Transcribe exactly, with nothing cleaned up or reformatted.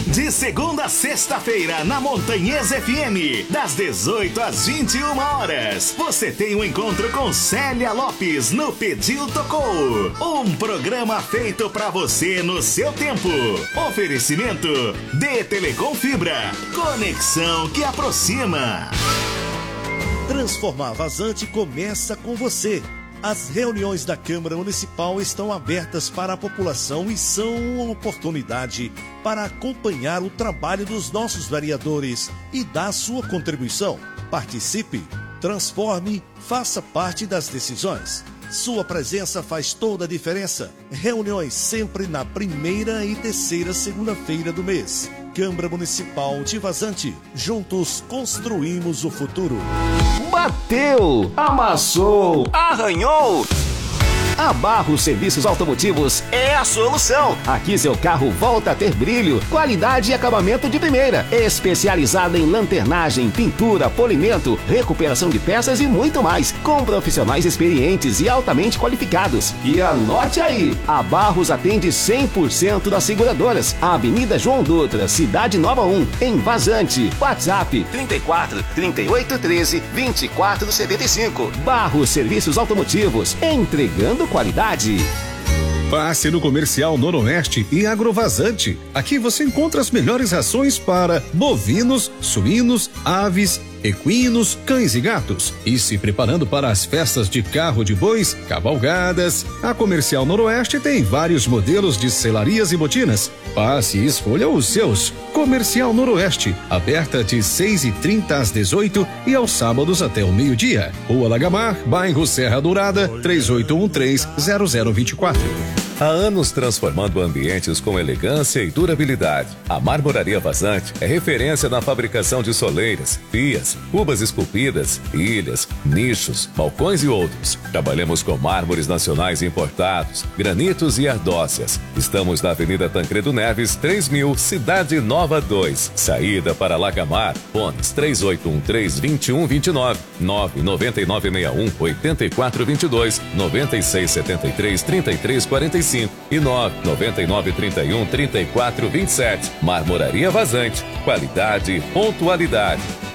De segunda a sexta-feira, na Montanhesa F M, das dezoito às vinte e uma horas, você tem um encontro com Célia Lopes no Pediu Tocou. Um programa feito pra você no seu tempo. Oferecimento de Telecom Fibra. Conexão que aproxima. Transformar Vazante começa com você. As reuniões da Câmara Municipal estão abertas para a população e são uma oportunidade para acompanhar o trabalho dos nossos vereadores e dar sua contribuição. Participe, transforme, faça parte das decisões. Sua presença faz toda a diferença. Reuniões sempre na primeira e terceira segunda-feira do mês. Câmara Municipal de Vazante. Juntos construímos o futuro. Bateu, amassou, arranhou. A Barros Serviços Automotivos é a solução. Aqui seu carro volta a ter brilho, qualidade e acabamento de primeira. Especializada em lanternagem, pintura, polimento, recuperação de peças e muito mais. Com profissionais experientes e altamente qualificados. E anote aí, a Barros atende cem por cento das seguradoras. Avenida João Dutra, Cidade Nova um, em Vazante. WhatsApp trinta e quatro, trinta e oito, treze, vinte e quatro, setenta e cinco. Barros Serviços Automotivos, entregando qualidade. Passe no Comercial Noroeste e Agrovazante. Aqui você encontra as melhores rações para bovinos, suínos, aves, equinos, cães e gatos. E se preparando para as festas de carro de bois, cavalgadas, a Comercial Noroeste tem vários modelos de selarias e botinas. Passe e escolha os seus. Comercial Noroeste, aberta de seis e trinta às dezoito e aos sábados até o meio-dia. Rua Lagamar, bairro Serra Dourada, três oito um três, zero zero dois quatro. Há anos transformando ambientes com elegância e durabilidade. A Marmoraria Vazante é referência na fabricação de soleiras, pias, cubas esculpidas, ilhas, nichos, balcões e outros. Trabalhamos com mármores nacionais importados, granitos e ardócias. Estamos na Avenida Tancredo Neves, três mil, Cidade Nova dois. Saída para Lagamar, fones três oito um três, dois um dois nove, nove nove nove seis um, oito quatro dois dois, nove seis sete três, três três quatro cinco e nove nove nove trinta e um, trinta e quatro vinte e sete. Marmoraria Vazante, qualidade e pontualidade.